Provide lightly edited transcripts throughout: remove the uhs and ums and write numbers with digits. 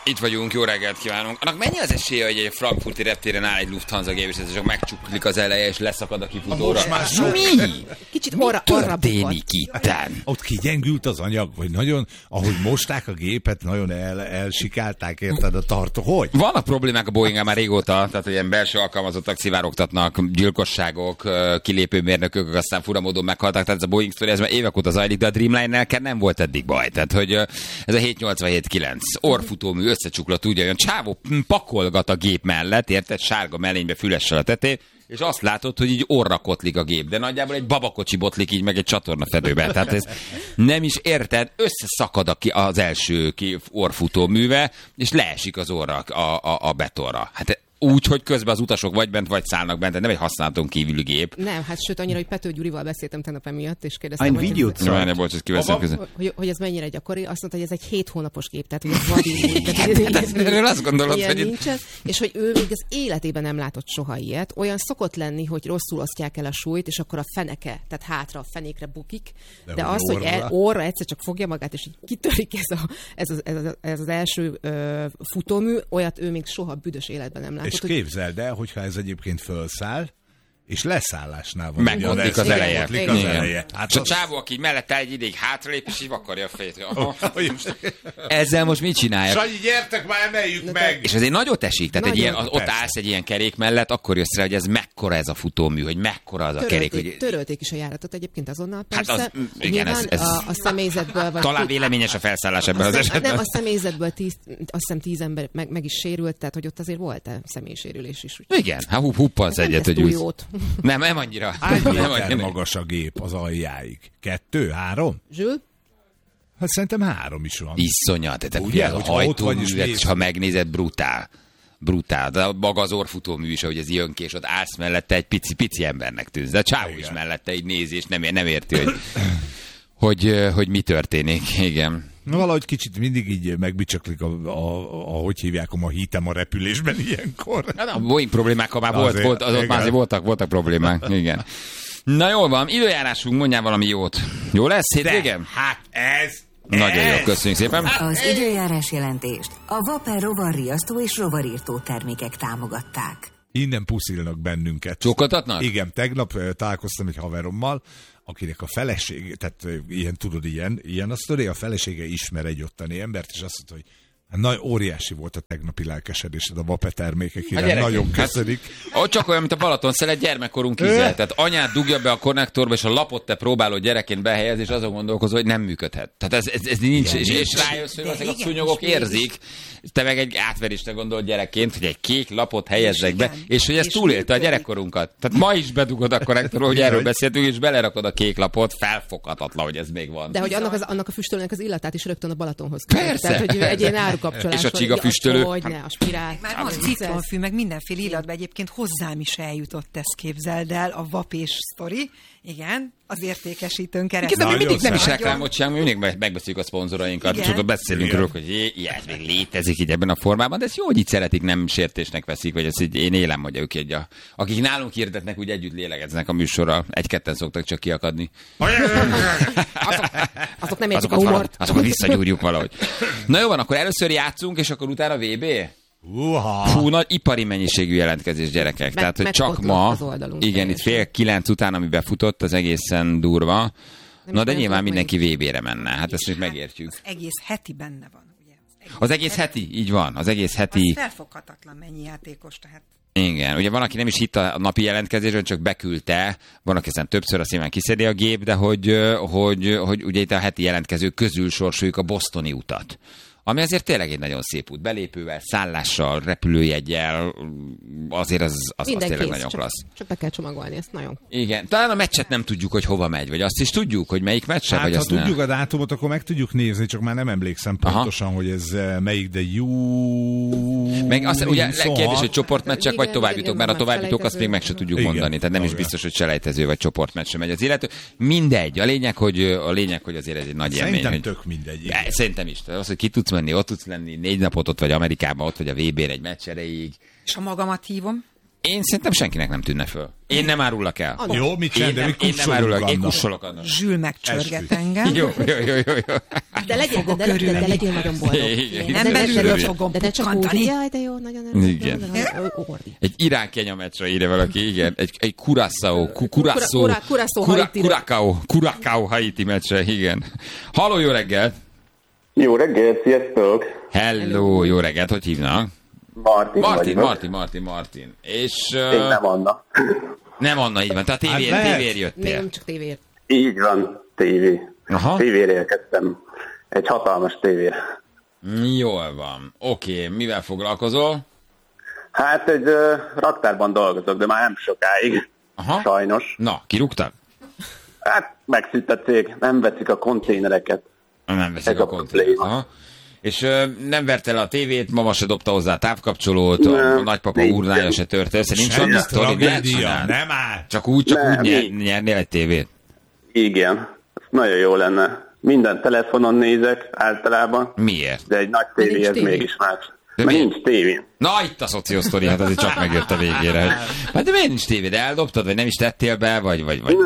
Itt vagyunk, jó reggelt kívánunk. Annak mennyi az esélye, hogy egy frankfurti reptéren áll egy Lufthansa gép, és ez csak megcsuklik az eleje, és leszakad a kifutóra? Mi? Kicsit Mi történik itten? Ott kigyengült az anyag, vagy nagyon, ahogy mosták a gépet, nagyon elsikálták, érted a tartó. Hogy? Vannak problémák a Boeing-en már régóta, tehát ilyen belső alkalmazottak szivárogtatnak, gyilkosságok, kilépőmérnökök, aztán furamódon meghaltak, tehát ez a Boeing sztori, ez már évek óta zajlik, de a Dreamliner-kel nem volt eddig baj. Tehát, hogy ez a 787-9 orrfutómű összecsuklott, úgy olyan csávó pakolgat a gép mellett, érted, sárga mellénybe fülessel a tetején, és azt látod, hogy így orra kotlik a gép, de nagyjából egy babakocsi botlik így meg egy csatornafedőbe. Tehát ez nem is érted, összeszakad az első orrfutóműve, és leesik az orra a betonra. Hát úgy, hogy közben az utasok vagy bent, vagy szállnak bent, nem egy használaton kívüli gép. Nem, hát sőt, annyira, hogy Pető Gyurival beszéltem tegnap emiatt, és kérdeztem, hogy ez mennyire gyakori. Azt mondta, hogy ez egy 7 hónapos gép, tehát hogy ez vadíj. Erről azt gondolod, hogy nincsen, és hogy ő még az életében nem látott soha ilyet. Olyan szokott lenni, hogy rosszul osztják el a súlyt, és akkor a feneke, tehát hátra a fenékre bukik. De az, hogy orra egyszer csak fogja magát, és így kitörik ez az első futómű, olyat ő még soha büdös életben nem látott. És képzeld el, hogyha ez egyébként fölszáll, és leszállásnál van. Megkotlik az eleje. Hát és a csávó, aki mellett egy ideig hátralép, és így vakarja a fejét. Ezzel most mit csinálja? Sanyi, gyertek már, emeljük meg! És ez egy nagyot esik, tehát egy ilyen, ott állsz egy ilyen kerék mellett, akkor jössz rá, hogy ez mekkora ez a futómű, hogy mekkora az a kerék. Törölték is a járatot egyébként azonnal, persze. Hát az, igen, a személyzetből... Talán véleményes a felszállás ebben az esetben. Nem, a személyzetből azt hiszem 10 ember meg is sérült, tehát hogy ott azért volt személysérülés is. Igen, huppansz egyet, hogy úgy. Nem annyira. Hány méter magas a gép az aljáig? 2, 3? Zsül? Hát szerintem 3 is van. Iszonyat. Tehát ugye, az ajtóművet, ha megnézed, brutál. De maga az orrfutómű is, ahogy ez jön ki, és ott állsz mellette, egy pici embernek tűnsz. De a csávó is mellette így nézi, és nem érti, hogy mi történik. Igen. Na, valahogy kicsit mindig így megbicsaklik hogy hívják, a hitem a repülésben ilyenkor. A Boeing problémák, ha már azok már voltak problémák. Igen. Na jól van, időjárásunk, mondjál valami jót. Jó lesz hétvégén? Hát ez... Nagyon jó, köszönjük szépen. Az időjárás jelentést a Vaper rovarriasztó és rovarírtó termékek támogatták. Innen puszilnak bennünket. Csókoltatnak? Igen, tegnap találkoztam egy haverommal, akinek a felesége, tehát ilyen, tudod, ilyen a sztori, a felesége ismer egy ottani embert, és azt mondta, hogy nagy óriási volt a tegnapi lelkesedésed a Vape termékek iránt. Nagyon köszönik. Ott csak olyan, mint a Balaton-szelet gyermekkorunk íze. Tehát anyád dugja be a konnektorba, és a lapot te próbálod gyerekként behelyezni, és azon gondolkozol, hogy nem működhet. Tehát ez nincs. És rájössz, hogy ezek a szúnyogok érzik. Te meg egy átverésre gondolod gyerekként, hogy egy kék lapot helyezzek be, és hogy ez túlélte a gyerekkorunkat. Tehát ma is bedugod a konnektorba, hogy erről beszéltünk, és belerakod a kék lapot, felfoghatatlan, hogy ez még van. De hogy annak a füstölőnek az illatát is rögtön a Balatonhoz kell. Persze. Tehát, hogy egy ilyen árukapcsolás. És a csigafüstölő? Hogyne, a spirál. Már most citromfű, meg mindenféle illatban egyébként hozzám is eljutott, ezt képzeld el, a vapés sztori. Igen, az értékesítőn keresztül. Mi mindig nem is reklámot sem, mindig megbeszéljük a szponzorainkat, és akkor beszélünk róla, hogy ez még létezik így ebben a formában, de ezt jó, hogy így szeretik, nem sértésnek veszik, vagy ezt így én élem, hogy ők akik nálunk hirdetnek, úgy együtt lélegeznek a műsorral, egy-ketten szoktak csak kiakadni. Azok nem értik a humort. Azokat visszagyúrjuk valahogy. Na jó van, akkor először játszunk, és akkor utána VB? Hú, nagy ipari mennyiségű jelentkezés, gyerekek. Tehát, hogy csak ma, igen, itt 8:30 után, ami befutott, az egészen durva. Na, de nyilván mindenki VB-re menne. Hát ezt még megértjük. Az egész heti benne van, ugye? Az egész heti? Így van. Az egész heti. Az felfoghatatlan mennyi játékos, tehát. Igen, ugye van, aki nem is hitt a napi jelentkezésben, csak beküldte, van, aki aztán többször azt nyilván kiszedi a gép, de hogy ugye itt a heti jelentkezők közül sorsoljuk a bostoni utat. Ami azért tényleg egy nagyon szép út. Belépővel, szállással, repülőjeggyel, azért az tényleg nagyon klassz. Csak be kell csomagolni, ezt nagyon. Igen, talán a meccset nem tudjuk, hogy hova megy, vagy azt is tudjuk, hogy melyik meccse, hát, vagy ha azt tudjuk a dátumot, akkor meg tudjuk nézni, csak már nem emlékszem pontosan, hogy ez melyik, de meg azt ugye kérdés, hogy csoportmeccsek vagy továbbjutók, mert a továbbjutók azt még meg se tudjuk mondani, tehát nem is biztos, hogy selejtező vagy csoportmeccs sem megy az illető. Mindegy, a lényeg, hogy azért ez egy nagy élmény. Szerintem tök mindegy. Szerintem is. Az, hogy ki tudsz menni, ott tudsz lenni 4 napot, ott vagy Amerikában, ott vagy a VB-n egy meccs erejéig. És ha magamat hívom? Én szerintem senkinek nem tűnne föl. Én nem árulok el. Jó, mit csinál, de Én nem árulok, én kussolok annak. Zsül megcsörget engem. Jó. De legyél nagyon boldog. Nem belülről fogom de ne csak úgy, pukkantani. jaj, de jó, nagyon Igen. Egy Irán Kenya meccsre írja valaki, igen. Egy Curacao Haiti meccsre, igen. Halló, jó reggelt! Jó reggelt, sziasztok! Hello, jó reggelt, hogy hívnak? Martin. És... Én nem Anna. Nem Anna, így van. Tehát tévéért jöttél. Nem csak tévéért. Így van, tévé. Aha. Tévére érkeztem. Egy hatalmas tévére. Jól van. Oké, mivel foglalkozol? Hát egy raktárban dolgozok, de már nem sokáig. Aha. Sajnos. Na, kirúgtad? Hát megszűnt a cég, nem veszik a konténereket. Nem veszik Ez a a konténert. probléma. Aha. És nem verte le a tévét, mama se dobta hozzá a távkapcsolót, a Nem, nagypapa nincs. urnája se tört össze. Nincs Semmi olyan sztori, ne tragédia, csináld. nem áll. Csak úgy Nem, nyernél egy tévét. Igen, ez nagyon jó lenne. Minden telefonon nézek általában, Miért? de egy nagy nincs tévéhez tévé. mégis más. De Mert miért? nincs tévén. Na, itt a szociosztori, hát azért csak megjött a végére. Hogy... Hát de miért nincs tévéd? Eldobtad, vagy nem is tettél be, vagy...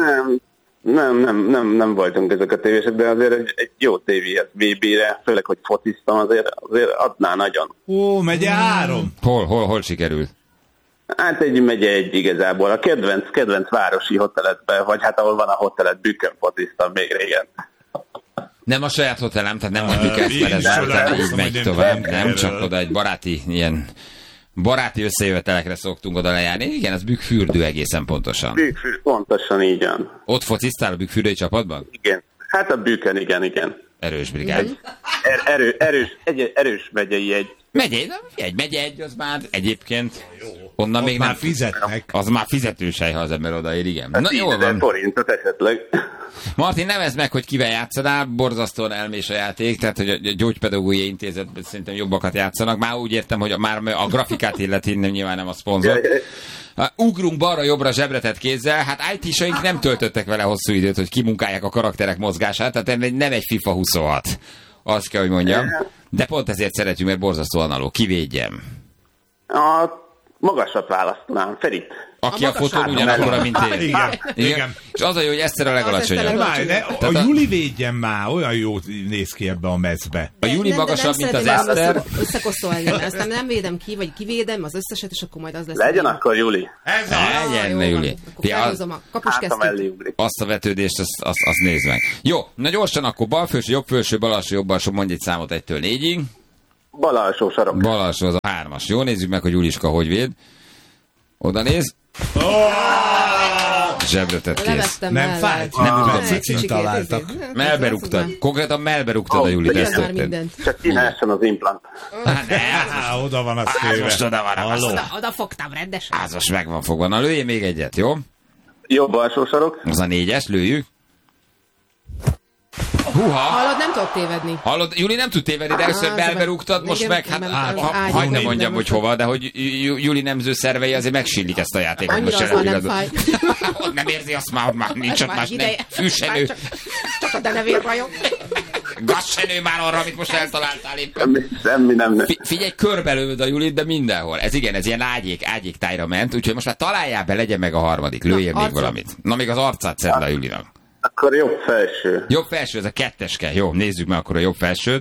Nem voltunk ezek a tévések, de azért egy jó tévéhez VB-re, főleg, hogy fociztam, azért adná nagyon. Ó, megye 3. Hol sikerült? Hát megye egy igazából. A kedvenc városi hoteletben, vagy hát ahol van a hotelet, Bükkön fociztam még régen. Nem a saját hotelem, tehát nem mondjuk ezt, mert ez így megy tovább. Nem, csak oda egy baráti összejövetelekre szoktunk oda lejárni. Igen, ez Bükkfürdő egészen pontosan. Bükkfürdő, pontosan így van. Ott fociztál a bükkfürdői csapatban? Igen. Hát a Bükkön, igen. Erős brigád. Erős megyei egy. Megye egy, az már egyébként onnan Ott még már nem fizetnek. Az már fizetős hely, ha az ember odaér, igen. Hát Na, 10 jól 000 van. forintot esetleg. Martin, nevezd meg, hogy kivel játszanál, borzasztóan elmés a játék, tehát hogy a gyógypedagógiai intézetben szerintem jobbakat játszanak. Már úgy értem, hogy már a grafikát illeti, nyilván nem a szponzor. Ugrunk balra-jobbra zsebretett kézzel, hát IT-saink nem töltöttek vele hosszú időt, hogy kimunkálják a karakterek mozgását, tehát nem egy FIFA 26. Azt kell, hogy mondjam. De pont ezért szeretjük, mert borzasztó analóg. Kivédjem. A magasat választanám, Ferit. Aki a fotón ugyanakkora, mint én. Igen. És az a jó, hogy Eszter a legalacsonyabb. Várj, de a Juli védjen már, olyan jó néz ki ebbe a mezbe. A Juli magasabb, mint az Eszter. Összekoszolni, aztán nem védem ki, vagy kivédem az összeset, és akkor majd az lesz. Legyen akkor Juli. Ez az! Legyen, Juli. Akkor felhúzom a Hátam mellé kapuskesztyűt. ugrik. Azt a vetődést, azt nézd meg. Jó, na gyorsan akkor bal felső, jobb felső, bal alsó, jobb alsó, mondj egy számot 1-től 4-ig. Bal alsó sarok. Bal alsó az a 3-as. Jó, nézzük meg, hogy Juliska hogy véd. Oda néz. Zsebretett kész. Levettem Nem mellett. fájt? Nem tudom, Cicit találtak. Melbe rúgtad. Konkrétan melbe rúgtad a Julit, ez Ugyan már történt. mindent. Csak kinehessen az implant. Oda van az Az most téve. oda van. Halló? Oda fogtam rendesen. Az most meg van fogva. Na lőjél még egyet, jó? Jobb alsó sarok. Az a 4-es, lőjük. Húha! Hallod, nem tudok tévedni. Hallod, Juli nem tud tévedni, de először belbe rúgtad, most meg, hát hagyd ne mondjam, hogy hova, de hogy Juli nemző szervei azért megsillik ezt a játékot. Annyira az már nem fáj. Nem érzi, azt már nincs ott más, nem. ideje. Fűsenő, Csak a denevér vagyok. gassenő már arra, amit most eltaláltál éppen. Semmi nem. Figyelj, körbelőd a Julit, de mindenhol. Ez igen, ez ilyen ágyék tájra ment, úgyhogy most már találjál be, legyen meg a harmadik. Lőjél még arcot. valamit. Na, még az arcát szedd le a Julinak. Akkor jobb felső. Jobb felső, ez a 2-eske. Jó, nézzük meg akkor a jobb felsőt.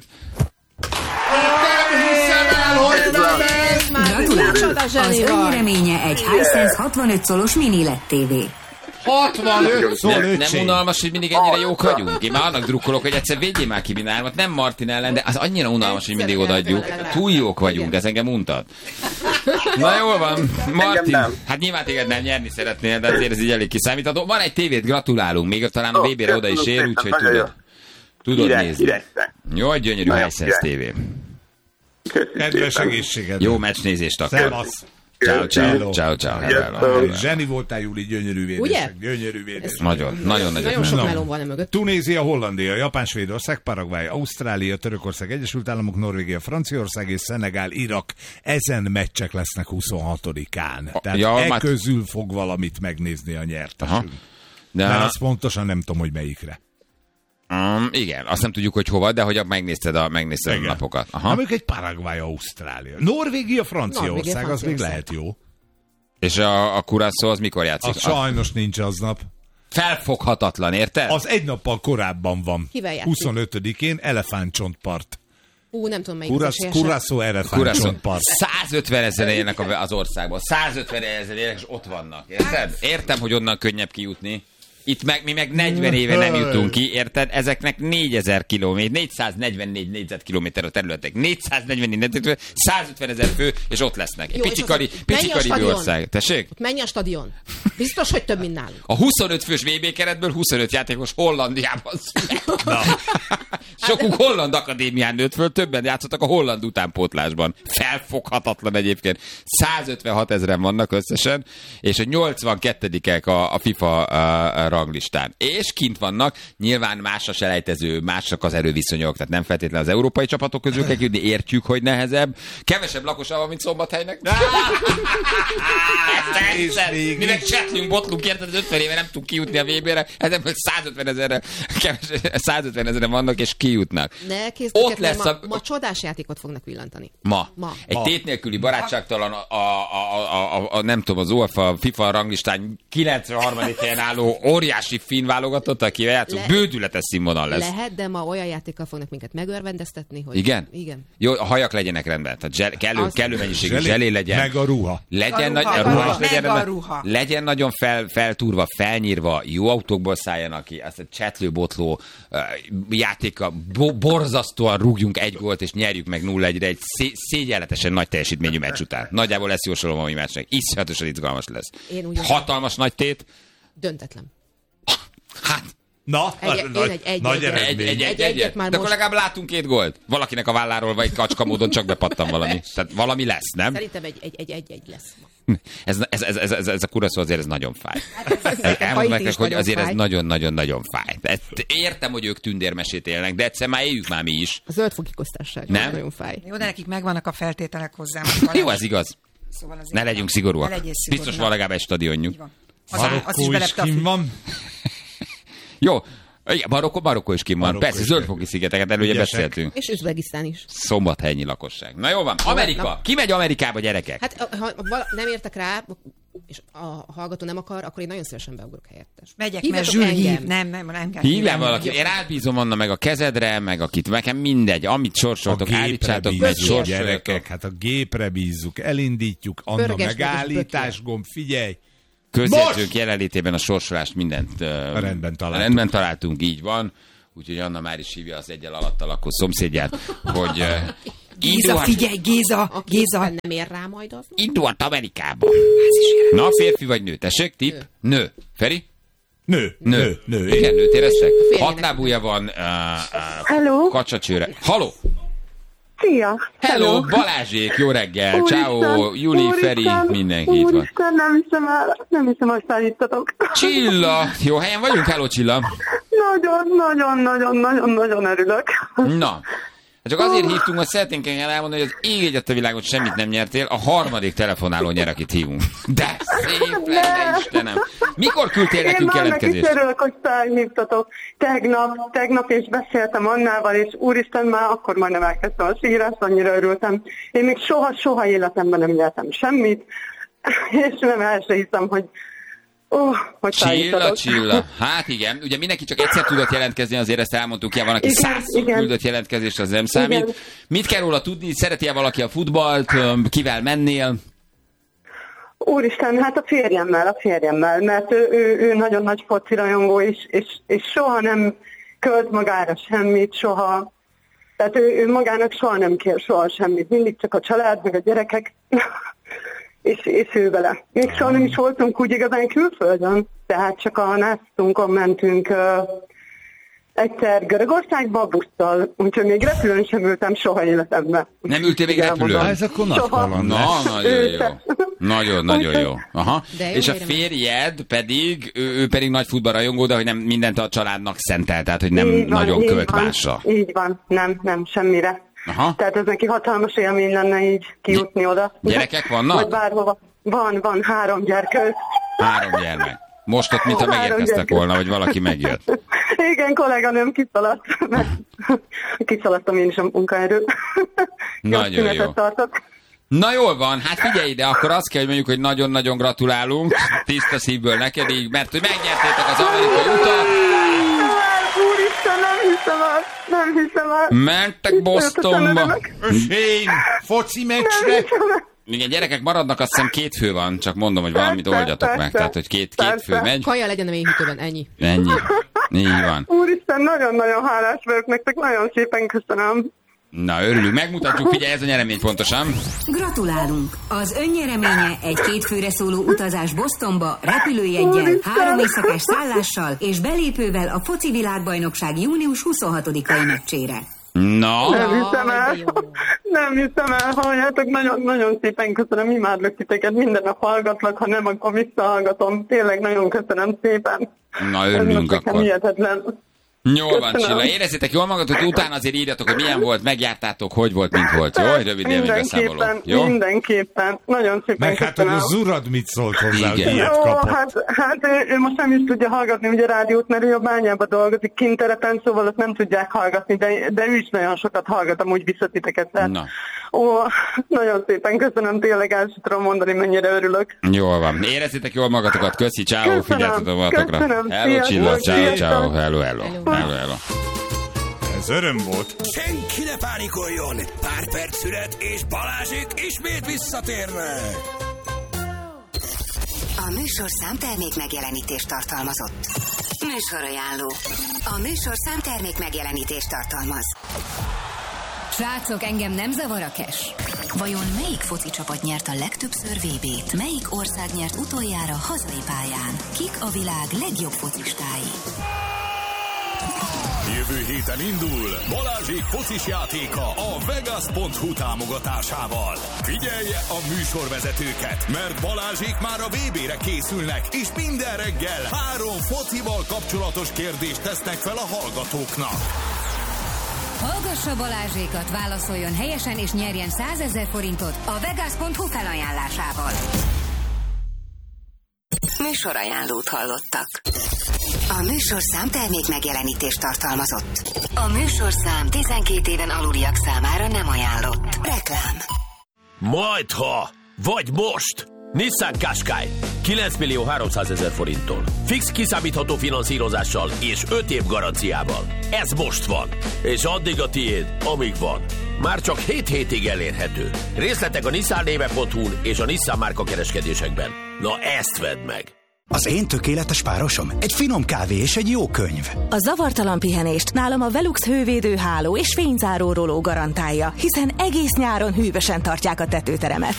Gratulálunk! Az ön reménye egy Hisense 65 szolos mini LED TV. 65 szól, Nem öcsém. unalmas, hogy mindig ennyire jók vagyunk? Én már annak drukkolok, hogy egyszer védjél már ki mindármat, nem Martin ellen, de az annyira unalmas, hogy mindig odaadjuk. Túl jók vagyunk, ez engem untat. Na jól van, Martin, nem. hát nyilván téged nem nyerni szeretnél, de azért ez így elég kiszámítható. Van egy tévét, gratulálunk, még talán a VB-re oda is ér, úgyhogy tudod nézni. Jó, gyönyörű Nagyon Hisense király. TV. Kedves egészséged. Jó meccsnézést akkor. Szevasz. Ciao, ciao, Hello. ciao, ciao. Zseni voltál, Juli, gyönyörű védések. Ugye? Gyönyörű védések. Nagyon Nagyon sok Na. melón van mögött. Tunézia, Hollandia, Japán, Svédország, Paraguay, Ausztrália, Törökország, Egyesült Államok, Norvégia, Franciaország és Szenegál, Irak. Ezen meccsek lesznek 26-án. Tehát már- közül fog valamit megnézni a nyertesünk. De Mert azt pontosan nem tudom, hogy melyikre. igen, azt nem tudjuk, hogy hova, de hogy megnézted a napokat. Ha mondjuk egy Paraguay, Ausztrália. Norvégia, Franciaország, az még Franciaország. lehet jó. És a Curaçao az mikor játszik? Az sajnos nincs aznap. Felfoghatatlan, érted? Az egy nappal korábban van. Kivel játszik? 25-én Elefántcsontpart. Nem tudom, melyik az esélyese. Curaçao Elefántcsontpart. 150 000 élnek az országban. 150 000 élnek, és ott vannak. Érted? Értem, hogy onnan könnyebb kijutni. Itt mi meg 40 éve nem jutunk ki, érted? Ezeknek 4000 kilométer, 444 négyzetkilométer a területek. 444 négyzetkilométer, 150 000 fő, és ott lesznek. Egy pici karibbi ország. Tessék? Ott menj a stadion. Biztos, hogy több, mint nálunk. A 25 fős VB keretből 25 játékos Hollandiában született. Sokuk holland akadémián nőtt föl, többen játszottak a holland utánpótlásban. Felfoghatatlan egyébként. 156 000 vannak összesen, és a 82-ek a FIFA ranglistán. És kint vannak, nyilván más a selejtező, másak az erőviszonyok, tehát nem feltétlenül az európai csapatok közül kell kijutni, értjük, hogy nehezebb. Kevesebb lakosa van, mint Szombathelynek. Mi meg csetlünk, botlunk, érted, 50 éve nem tudunk kijutni a VB-re, ebből 150 000 vannak, és kijutnak. Ne készüljetek, ott lesz ma csodás játékot fognak villantani. Ma. Egy tét nélküli barátságtalan nem tudom, az UEFA FIFA ranglistán 93. helyen álló óriási finn válogatott, akivel játszunk, bődületes színvonal lesz. Lehet, de ma olyan játékkal fognak minket megörvendeztetni, hogy... Igen? Igen. Jó, a hajak legyenek rendben. Tehát kellő mennyiségű zselé legyen. Meg a ruha. Legyen nagyon feltúrva, felnyírva, jó autókból szálljanak ki, azt a csetlőbotló játéka, borzasztóan rúgjunk egy gólt, és nyerjük meg 0-1-re egy szégyenletesen nagy teljesítményű meccs után. Nagyjából lesz jósolom a mi meccsnek. Iszonyatosan izgalmas lesz. Hatalmas nagy tét. Döntetlen. Hát, na, nagy eredmény. Egyet már de akkor legalább látunk 2 gólt. Valakinek a válláról vagy kacska módon csak bepattan valami. Tehát valami lesz, nem? Szerintem egy lesz. Ez a Curaçao azért ez nagyon fáj. Elmondom nektek, hogy azért ez nagyon-nagyon-nagyon fáj. Értem, hogy ők tündérmesét élnek, de egyszer már éljük már mi is. A zöldfoki köztársaság nagyon fáj. Jó, de nekik megvannak a feltételek hozzá. Jó, ez igaz. Szóval ne legyünk szigorúak. Biztos van legalább egy stadionjuk. Marokkó is kim van. Jó. Igen, Marokkó is kim van. Persze, zöldfoki szigeteket előre beszéltünk. És Üzbegisztán is. Szombathelyi lakosság. Na jó van, Amerika. Ki megy Amerikába, gyerekek? Hát, ha nem értek rá, és a hallgató nem akar, akkor én nagyon szívesen beugrok helyettes. Megyek, mert Zsül hív. Nem kell. Hívjál valaki. Én rábízom Anna meg a kezedre, meg akit nekem mindegy. Amit sorsoltok, állítsátok meg, gyerekek, hát a gépre bízzuk, elindítjuk, Anna megállítás gomb, figyelj! Közjegyzők jelenlétében a sorsolást mindent rendben találtunk, így van. Úgyhogy Anna már is hívja az egyel alatta lakó szomszédját, hogy... Géza, figyelj, Géza! Nem ér rá majd az? Indulhat Amerikába. Na, férfi vagy nő? Tessék, tipp? Nő. Feri? Nő. Igen, nőt éreztek? 6 lábúja van, kacsacsőre. Halló! Szia! Hello, Balázsék, jó reggel! Ciao, Juli, Feri, mindenki itt van. Úristen, nem hiszem, hogy felhívtatok. Csilla! Jó helyen vagyunk? Hello, Csilla! Nagyon örülök. Na, csak azért hívtunk, hogy szeretnénk elmondani, hogy az ég egyet a világon semmit nem nyertél, a 3. telefonáló nyer, akit hívunk. De szép lenne, Istenem! Mikor küldtél nekünk jelentkezést? Én már örülök, hogy felhívtatok. Tegnap és beszéltem Annával, és úristen, már akkor majdnem elkezdtem a sírást, annyira örültem. Én még soha életemben nem nyertem semmit, és nem el se hiszem, hogy Csilla. Hát igen, ugye mindenki csak egyszer tudott jelentkezni, azért ezt elmondtuk, van, aki 100-szor küldött jelentkezést, az nem számít. Igen. Mit kell róla tudni? Szereti-e valaki a futballt? Kivel mennél? Úristen, hát a férjemmel, mert ő nagyon nagy focirajongó is, és soha nem költ magára semmit, soha. Tehát ő magának soha nem kér soha semmit, mindig csak a család, meg a gyerekek. És ő vele. Még soha nem is voltunk úgy igazán külföldön, tehát csak a násztunkon mentünk egyszer Görögországba busszal, úgyhogy még repülőn sem ültem soha életemben. Nem ültél még repülőn? Ez akkor nagy kaland. Nagyon jó. Aha. És a férjed pedig, ő pedig nagy futballrajongó, de hogy nem mindent a családnak szentel, tehát hogy nem nagyon költ másra. Így van, nem, semmire. Aha. Tehát ez neki hatalmas élmény lenne így kijutni oda. Gyerekek vannak? Vagy bárhova. Van 3 gyerkőt. 3 gyermek. Most ott, mintha megérkeztek volna, hogy valaki megjött. Igen, kolléganőm kiszaladt. Kiszaladtam én is a munkaerő. Nagyon jó. Tartok. Na jól van, hát figyelj ide, akkor azt kell, hogy mondjuk, hogy nagyon-nagyon gratulálunk, tiszta szívből neked, mert hogy megnyertétek az amerikai utat. Úristen, nem hiszem el. Mentek Bostonba. Ösém, foci meccsre. Igen, gyerekek maradnak, azt hiszem 2 fő van, csak mondom, hogy valamit oldjatok meg. Tehát, hogy két fő megy. Kaja legyen a mélyhűtőben, ennyi. Így van. Úristen, nagyon-nagyon hálás vagyok nektek, nagyon szépen köszönöm. Na, örülünk, megmutatjuk, figyelj, ez a nyeremény pontosan. Gratulálunk! Az önnyereménye egy 2 főre szóló utazás Bostonba, repülőjeggyel, 3 éjszakás szállással és belépővel a foci világbajnokság június 26-ai meccsére. Na. Nem hiszem el, halljátok, nagyon szépen köszönöm, imádlak titeket, minden nap hallgatlak, ha nem, akkor visszahallgatom. Tényleg nagyon köszönöm szépen. Na, örülünk akkor. Hihetetlen. Jól van, Csilla. Érezzétek jól magatok, hogy utána azért írjatok, hogy milyen volt, megjártátok, hogy volt, mint volt. Jó, hogy rövid élménybeszámoló. Jó? Mindenképpen. Nagyon szépen meg köszönöm. hát, hogy az urad mit szólt hozzá, hogy ilyet Ó, kapott. hát ő most nem is tudja hallgatni ugye rádiót, mert ő a Bányában dolgozik kinterepen, szóval ott nem tudják hallgatni, de ő is nagyon sokat hallgat, amúgy visszatiteket. Na. Ó, nagyon szépen köszönöm, tényleg el sem tudom mondani, mennyire örülök. Jól van. Érezzétek jól magatokat, köszi, ciao, figyeltetek magatokra. Köszönöm. Hello, Csilla, ciao, hello. Ez öröm volt. Senki ne pánikoljon! Pár perc szület, és Balázsék ismét visszatérnek! A műsorszám termék megjelenítést tartalmazott. Műsorajánló. A műsorszám termék megjelenítést tartalmaz. Srácok, engem nem zavar a cash. Vajon melyik foci csapat nyert a legtöbbször VB-t? Melyik ország nyert utoljára hazai pályán? Kik a világ legjobb focistái? Jövő héten indul Balázsék focis játéka a Vegas.hu támogatásával. Figyelje a műsorvezetőket, mert Balázsék már a VB-re készülnek, és minden reggel 3 focival kapcsolatos kérdést tesznek fel a hallgatóknak. Hallgassa Balázsékat, válaszoljon helyesen és nyerjen 100 000 forintot a Vegas.hu felajánlásával. Műsorajánlót hallottak. A műsorszám termék megjelenítést tartalmazott. A műsorszám 12 éven aluliak számára nem ajánlott. Reklám. Majdha, vagy most! Nissan Qashqai 9.300.000 forinttól. Fix kiszámítható finanszírozással és 5 év garanciával. Ez most van. És addig a tiéd, amíg van. Már csak 7 hétig elérhető. Részletek a nissannéve.hu-n és a Nissan márka kereskedésekben. Na ezt vedd meg! Az én tökéletes párosom? Egy finom kávé és egy jó könyv. A zavartalan pihenést nálam a Velux hővédő háló és fényzáró róló garantálja, hiszen egész nyáron hűvösen tartják a tetőteremet.